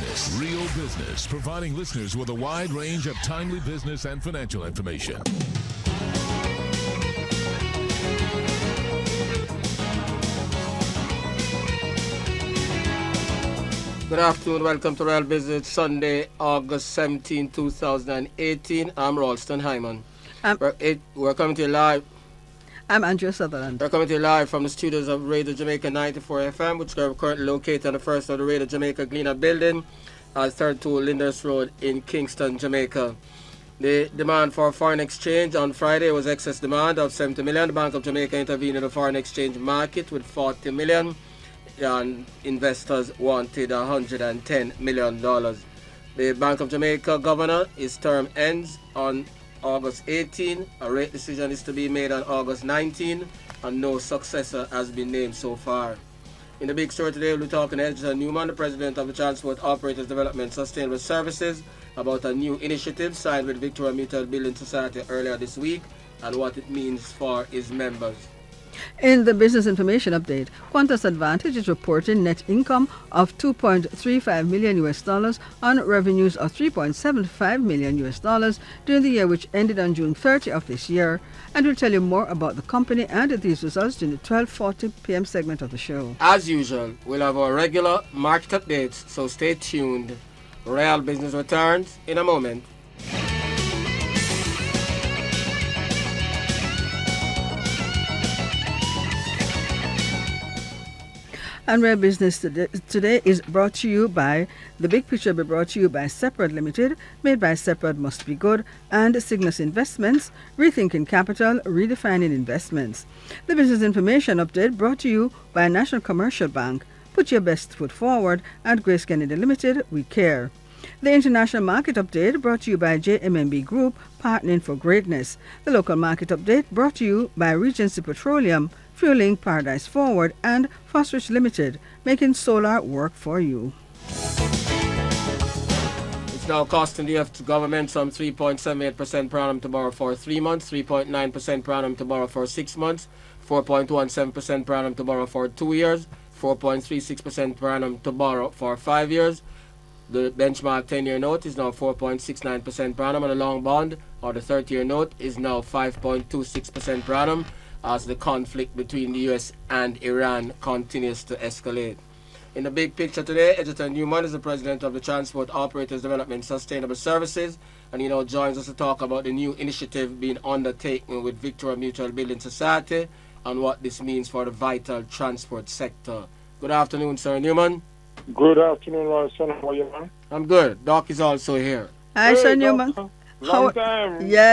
Real business, providing listeners with a wide range of timely business and financial information. Good afternoon, welcome to Real Business, Sunday, August 17, 2018. I'm Ralston Hyman. We're coming to you live. I'm Andrea Sutherland. We're coming to you live from the studios of Radio Jamaica 94 FM, which are currently located on the first of the Radio Jamaica Gleaner building at 32 Lyndhurst Road in Kingston, Jamaica. The demand for foreign exchange on Friday was excess demand of 70 million. The Bank of Jamaica intervened in the foreign exchange market with 40 million. And investors wanted $110 million. The Bank of Jamaica governor, his term ends on August 18. A rate decision is to be made on August 19, and no successor has been named so far. In the big story today, we'll be talking to Edgerton Newman, the president of the Transport Operators Development Sustainable Services, about a new initiative signed with Victoria Mutual Building Society earlier this week and what it means for its members. In the business information update, Qantas Advantage is reporting net income of $2.35 million on revenues of $3.75 million during the year which ended on June 30 of this year. And we'll tell you more about the company and these results during the 12:40 p.m. segment of the show. As usual, we'll have our regular market updates, so stay tuned. Real Business returns in a moment. And Real Business today is brought to you by, the big picture will be brought to you by Separate Limited, made by Separate Must Be Good, and Cygnus Investments, rethinking capital, redefining investments. The business information update brought to you by National Commercial Bank, put your best foot forward, and Grace Kennedy Limited, we care. The international market update brought to you by JMMB Group, partnering for greatness. The local market update brought to you by Regency Petroleum, fueling Paradise Forward, and Fosrich Limited, making solar work for you. It's now costing the government some 3.78% per annum to borrow for 3 months, 3.9% per annum to borrow for 6 months, 4.17% per annum to borrow for 2 years, 4.36% per annum to borrow for 5 years. The benchmark 10-year note is now 4.69% per annum, and the long bond, or the 30-year note, is now 5.26% per annum, as the conflict between the U.S. and Iran continues to escalate. In the big picture today, Edgerton Newman is the president of the Transport Operators Development Sustainable Services, and he now joins us to talk about the new initiative being undertaken with Victoria Mutual Building Society and what this means for the vital transport sector. Good afternoon, Sir Newman. Good afternoon, Ralston. How are you, man? I'm good. Doc is also here. Hi, Sir Newman. Long time. Yeah.